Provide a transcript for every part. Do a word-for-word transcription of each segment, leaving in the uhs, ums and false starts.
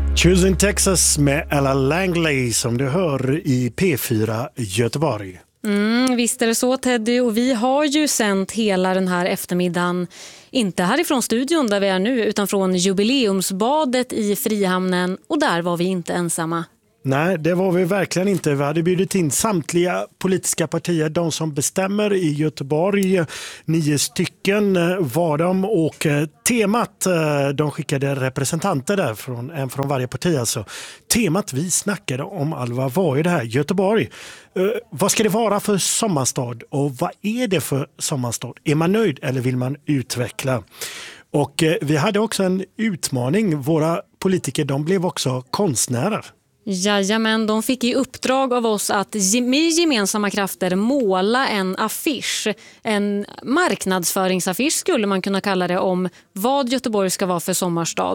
Choosing Texas med Ella Langley som du hör i P fyra Göteborg. Mm, visst är det så, Teddy, och vi har ju sänt hela den här eftermiddagen inte härifrån studion där vi är nu utan från jubileumsbadet i Frihamnen, och där var vi inte ensamma. Nej, det var vi verkligen inte. Vi hade bjudit in samtliga politiska partier, de som bestämmer i Göteborg. Nio stycken var de, och temat, de skickade representanter där, från, en från varje parti alltså. Temat vi snackade om, Alva, var ju det här Göteborg. Uh, vad ska det vara för sommarstad och vad är det för sommarstad? Är man nöjd eller vill man utveckla? Och uh, vi hade också en utmaning. Våra politiker, de blev också konstnärer. Jajamän, de fick i uppdrag av oss att med gemensamma krafter måla en affisch. En marknadsföringsaffisch skulle man kunna kalla det, om vad Göteborg ska vara för sommarstad.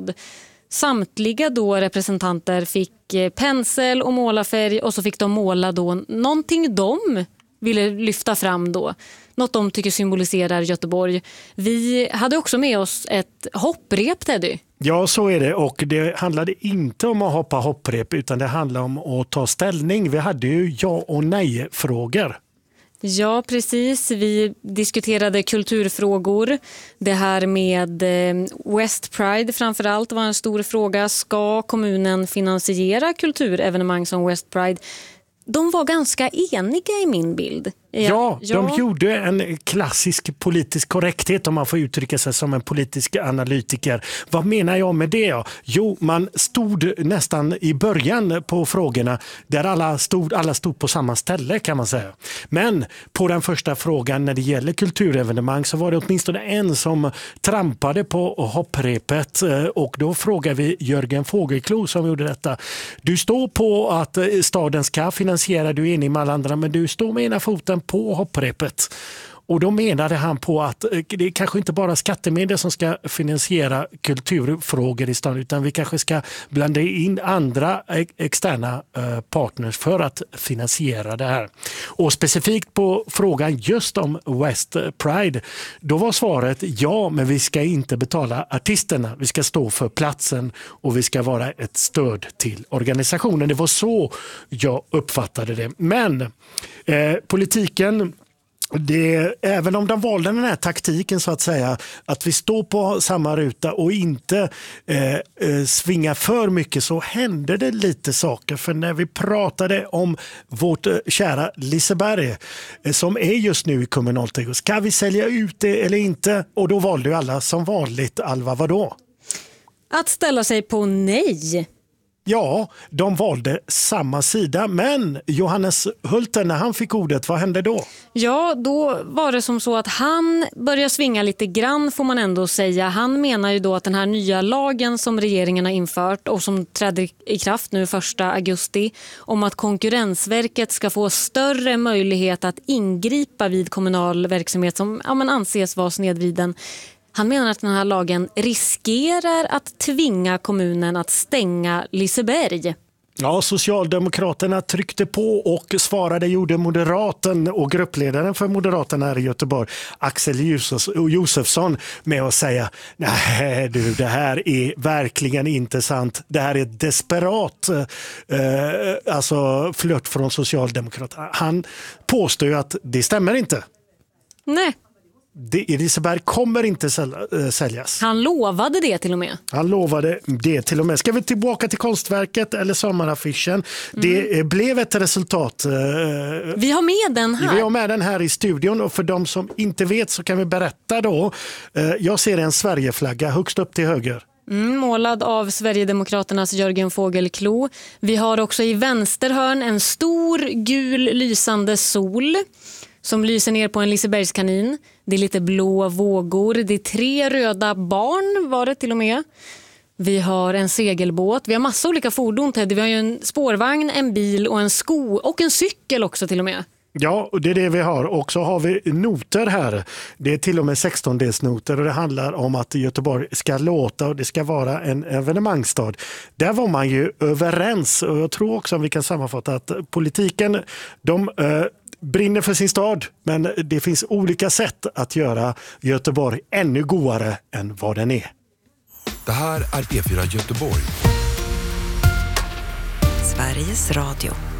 Samtliga då representanter fick pensel och målarfärg, och så fick de måla då någonting de ville lyfta fram då. Något de tycker symboliserar Göteborg. Vi hade också med oss ett hopprep, Teddy. Ja, så är det, och det handlade inte om att hoppa hopprep utan det handlade om att ta ställning. Vi hade ju ja och nej frågor. Ja, precis. Vi diskuterade kulturfrågor. Det här med West Pride framförallt var en stor fråga. Ska kommunen finansiera kulturevenemang som West Pride? De var ganska eniga i min bild. Ja, ja, de gjorde en klassisk politisk korrekthet, om man får uttrycka sig som en politisk analytiker. Vad menar jag med det? Jo, man stod nästan i början på frågorna där alla stod, alla stod på samma ställe, kan man säga. Men på den första frågan när det gäller kulturevenemang så var det åtminstone en som trampade på hopprepet, och då frågade vi Jörgen Fågelklo som gjorde detta. Du står på att staden ska finansiera, du är enig med alla andra, men du står med ena foten på hopprepet. Och då menade han på att det är kanske inte bara skattemedel som ska finansiera kulturfrågor i stan, utan vi kanske ska blanda in andra externa partners för att finansiera det här. Och specifikt på frågan just om West Pride, då var svaret ja, men vi ska inte betala artisterna. Vi ska stå för platsen och vi ska vara ett stöd till organisationen. Det var så jag uppfattade det. Men eh, politiken, Det, även om de valde den här taktiken så att säga, att vi står på samma ruta och inte eh, eh, svinga för mycket, så hände det lite saker. För när vi pratade om vårt eh, kära Liseberg eh, som är just nu i kommunalträdgård, ska vi sälja ut det eller inte? Och då valde ju alla som vanligt, Alva, vadå? Att ställa sig på nej. Ja, de valde samma sida, men Johannes Hulten, när han fick ordet, vad hände då? Ja, då var det som så att han började svinga lite grann, får man ändå säga. Han menar ju då att den här nya lagen som regeringen har infört och som trädde i kraft nu första augusti, om att Konkurrensverket ska få större möjlighet att ingripa vid kommunal verksamhet som ja, men anses vara snedvriden. Han menar att den här lagen riskerar att tvinga kommunen att stänga Liseberg. Ja, Socialdemokraterna tryckte på och svarade gjorde moderaten och gruppledaren för Moderaterna här i Göteborg, Axel Josefsson, med att säga nej du, det här är verkligen inte sant. Det här är desperat eh, alltså flört från Socialdemokraterna. Han påstår ju att det stämmer inte. Nej. Liseberg kommer inte säljas. Han lovade det till och med. Han lovade det till och med. Ska vi tillbaka till konstverket eller sommaraffischen? Mm. Det blev ett resultat. Vi har med den här. Vi har med den här i studion, och för de som inte vet så kan vi berätta då. Jag ser en Sverigeflagga högst upp till höger. Mm, målad av Sverigedemokraternas Jörgen Fågelklo. Vi har också i vänsterhörn en stor gul lysande sol som lyser ner på en Lisebergskanin. Det är lite blå vågor. Det är tre röda barn var det till och med. Vi har en segelbåt. Vi har massa olika fordon, Ted. Vi har ju en spårvagn, en bil och en sko och en cykel också till och med. Ja, det är det vi har. Och så har vi noter här. Det är till och med sexton-delsnoter, och det handlar om att Göteborg ska låta och det ska vara en evenemangsstad. Där var man ju överens, och jag tror också att vi kan sammanfatta att politiken, de eh, brinner för sin stad, men det finns olika sätt att göra Göteborg ännu godare än vad den är. Det här är P fyra Göteborg. Sveriges Radio.